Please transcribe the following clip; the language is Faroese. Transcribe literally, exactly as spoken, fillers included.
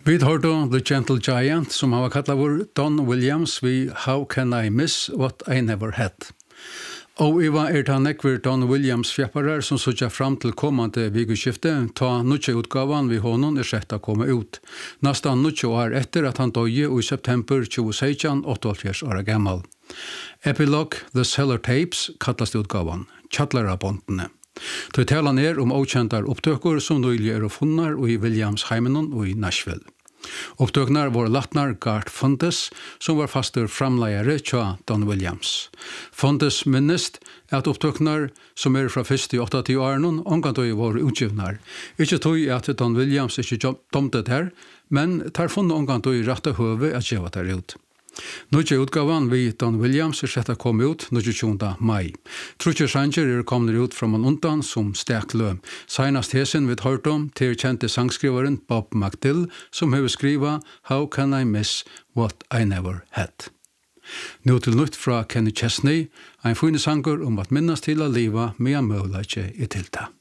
Vi hørte The Gentle Giant, som har kallat vår Don Williams vi How Can I Miss What I Never Had. Og Iva er ta nekver Don Williams fjapparar som sutja fram til kommande vigeskifte, ta nutje utgavan vi honom er sett å komme ut. Nastan nutje år etter at han døye i september tjue seksten, åttaoghalvfjerds år gammal. Epilogue The Cellar Tapes kallast utgavan, Tjallarabondene. Det talar ner om okjentar opptøkker som nylig er funnar og i Williams heimenon og i Nashville. Opptøknar var latnar Gart Fontes, som var faster framleiere tja Don Williams. Fontes minnest at opptøknar som er fra fyrst i åtta til årenon omgant og var utgivnar. Ikke tog at Don Williams ikke domte her, men tar funnet omgant og i rette høve at gjeva der ut. Nutje utgavan vi Don Williams er sett å komme ut tjuende mai. Trutje sanger er kommet ut fra man undan som steklø. Senast hesen vi hørt om til kjente sangskriveren Bob McDill som har skriva How Can I Miss What I Never Had. Nå til nytt fra Kenny Chesney, en funne sanger om at minnes til å leva med en møvleikje i tilta.